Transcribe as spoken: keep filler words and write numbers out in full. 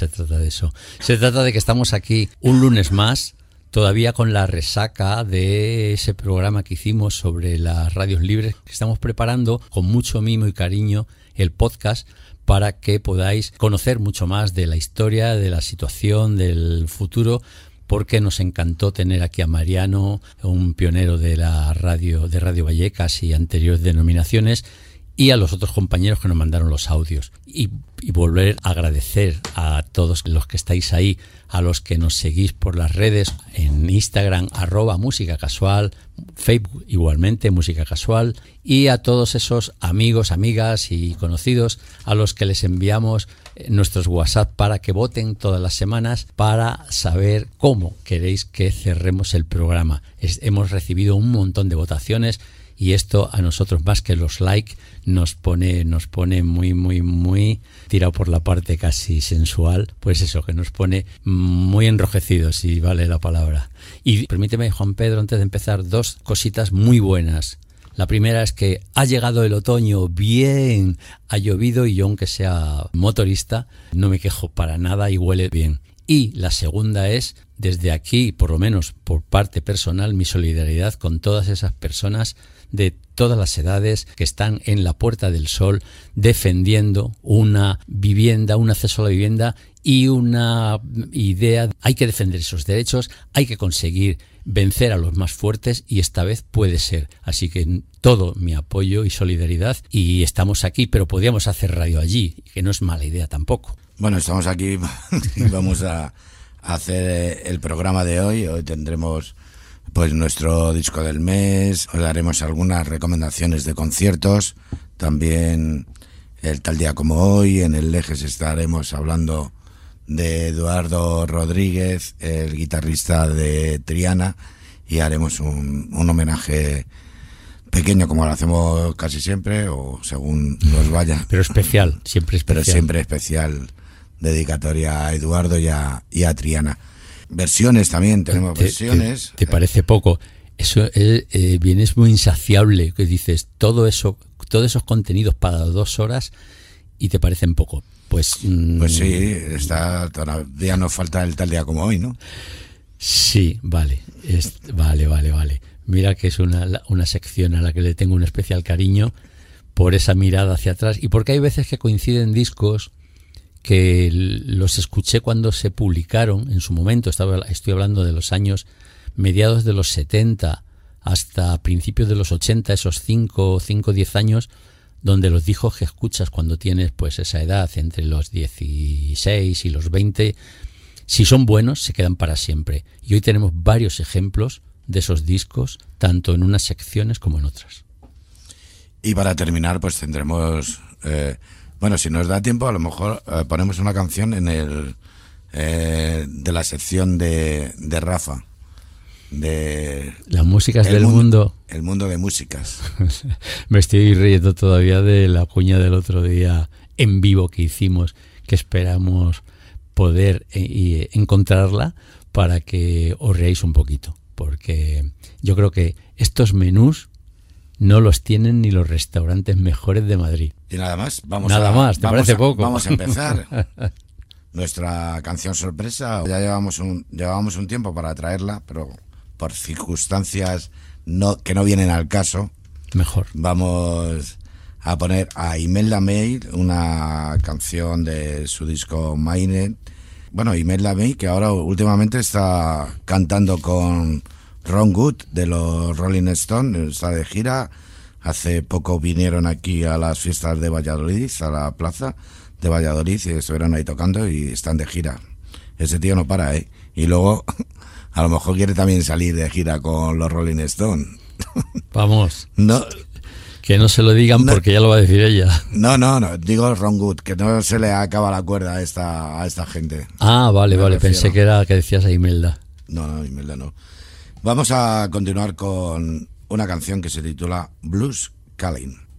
Se trata de eso. Se trata de que estamos aquí un lunes más, todavía con la resaca de ese programa que hicimos sobre las radios libres, que estamos preparando con mucho mimo y cariño el podcast para que podáis conocer mucho más de la historia, de la situación, del futuro, porque nos encantó tener aquí a Mariano, un pionero de la radio, de Radio Vallecas y anteriores denominaciones, y a los otros compañeros que nos mandaron los audios. Y, y volver a agradecer a todos los que estáis ahí, a los que nos seguís por las redes, en Instagram, arroba Música Casual, Facebook igualmente, Música Casual, y a todos esos amigos, amigas y conocidos a los que les enviamos nuestros WhatsApp para que voten todas las semanas para saber cómo queréis que cerremos el programa. Es, hemos recibido un montón de votaciones y esto a nosotros, más que los likes, nos pone, nos pone muy, muy, muy tirado por la parte casi sensual. Pues eso, que nos pone muy enrojecidos, si vale la palabra. Y permíteme, Juan Pedro, antes de empezar, dos cositas muy buenas. La primera es que ha llegado el otoño bien, ha llovido y yo, aunque sea motorista, no me quejo para nada y huele bien. Y la segunda es, desde aquí, por lo menos por parte personal, mi solidaridad con todas esas personas de todas las edades que están en la Puerta del Sol defendiendo una vivienda, un acceso a la vivienda y una idea. Hay que defender esos derechos, hay que conseguir vencer a los más fuertes y esta vez puede ser. Así que todo mi apoyo y solidaridad, y estamos aquí, pero podríamos hacer radio allí, que no es mala idea tampoco. Bueno, estamos aquí y vamos a hacer el programa de hoy. Hoy tendremos pues nuestro disco del mes, os daremos algunas recomendaciones de conciertos, también el tal día como hoy, en el Lejes estaremos hablando de Eduardo Rodríguez, el guitarrista de Triana, y haremos un, un homenaje pequeño como lo hacemos casi siempre, o según nos vaya. Pero especial, siempre especial. Pero siempre especial, dedicatoria a Eduardo y a, y a Triana. Versiones también, tenemos te, versiones. Te, te parece poco. Eso eh, eh, bien, es muy insaciable, que dices todo eso, todos esos contenidos para dos horas y te parecen poco. Pues, mmm, pues sí, está, todavía nos falta el tal día como hoy, ¿no? Sí, vale, es, vale, vale, vale. Mira que es una, una sección a la que le tengo un especial cariño por esa mirada hacia atrás y porque hay veces que coinciden discos que los escuché cuando se publicaron en su momento. Estaba, estoy hablando de los años mediados de los setenta hasta principios de los ochenta, esos cinco o diez años, donde los discos que escuchas cuando tienes pues esa edad, entre los dieciséis y los veinte, si son buenos, se quedan para siempre. Y hoy tenemos varios ejemplos de esos discos, tanto en unas secciones como en otras. Y para terminar, pues tendremos... Eh, Bueno, si nos da tiempo, a lo mejor eh, ponemos una canción en el eh, de la sección de, de Rafa, de las músicas del mundo, mundo. El mundo de músicas. Me estoy riendo todavía de la cuña del otro día en vivo que hicimos, que esperamos poder eh, encontrarla para que os reáis un poquito, porque yo creo que estos menús no los tienen ni los restaurantes mejores de Madrid. Y nada más, vamos nada a, más, ¿te vamos parece a, poco? Vamos a empezar nuestra canción sorpresa. Ya llevamos un llevamos un tiempo para traerla, pero por circunstancias no que no vienen al caso. Mejor. Vamos a poner a Imelda May, una canción de su disco Mainet. Bueno, Imelda May, que ahora últimamente está cantando con Ron Wood de los Rolling Stones, está de gira. Hace poco vinieron aquí a las fiestas de Valladolid, a la plaza de Valladolid, y estuvieron ahí tocando y están de gira. Ese tío no para, ¿eh? Y luego, a lo mejor quiere también salir de gira con los Rolling Stones. Vamos. No, que no se lo digan no, porque ya lo va a decir ella. No, no, no, digo Ron Wood, que no se le acaba la cuerda a esta, a esta gente. Ah, vale, Me vale, refiero. Pensé que era que decías a Imelda. No, no, Imelda no. Vamos a continuar con una canción que se titula Blues Calling.